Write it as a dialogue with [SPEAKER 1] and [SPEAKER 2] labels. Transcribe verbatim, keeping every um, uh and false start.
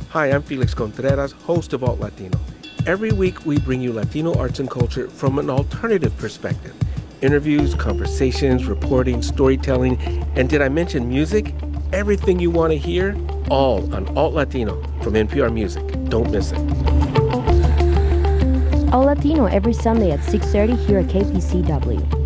[SPEAKER 1] Hi, I'm Felix Contreras, host of Alt Latino. Every week, we bring you Latino arts and culture from an alternative perspective. Interviews, conversations, reporting, storytelling, and did I mention music? Everything you want to hear, all on Alt Latino from N P R Music. Don't miss it.
[SPEAKER 2] Alt Latino every Sunday at six thirty here at K P C W.